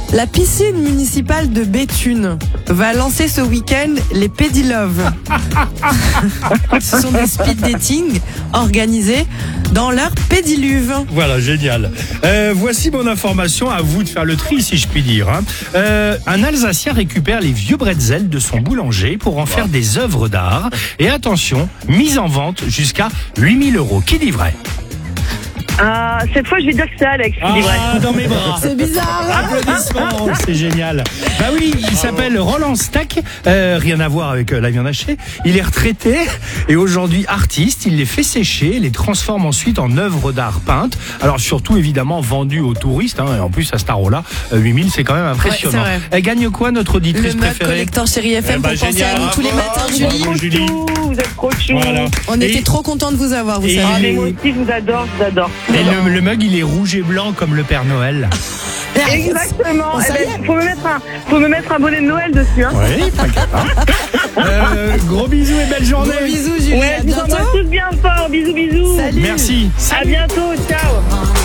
La piscine municipale de Béthune va lancer ce week-end les Pédilove. Ce sont des speed dating organisés dans leur pédiluve. Voilà, génial. Voici mon information, à vous de faire le tri si je puis dire. Un Alsacien récupère les vieux bretzels de son boulanger pour en faire des œuvres d'art. Et attention, mise en vente jusqu'à 8 000 €. Qui dit vrai? Cette fois, je vais dire que c'est Alex qui dit vrai. Dans mes bras. C'est bizarre. Applaudissements, c'est génial. Bah oui, il s'appelle Roland Stack, rien à voir avec la viande hachée. Il est retraité et aujourd'hui artiste. Il les fait sécher, les transforme ensuite en œuvres d'art peintes. Alors surtout évidemment vendues aux touristes. Et en plus à cet euro-là, 8 000, c'est quand même impressionnant. Ouais, c'est vrai. Elle gagne quoi notre auditrice Le mug préférée? collector Chérie FM pour penser génial. à nous tous les matins, Julie. Bravo, Julie. Vous êtes trop chou. Voilà. On était trop contents de vous avoir, vous Et- savez. Ah, mais moi aussi, je vous adore, je vous adore. Et le mug, il est rouge et blanc comme le Père Noël. Exactement. Bon, ça y est. Faut me mettre un bonnet de Noël dessus. Hein. Oui, t'inquiète pas. Gros bisous et belle journée. Gros bisous, Julie. Ouais, À je vous embrasse bientôt. tous bien fort. Bisous, bisous. Salut. Merci. À bientôt. Ciao.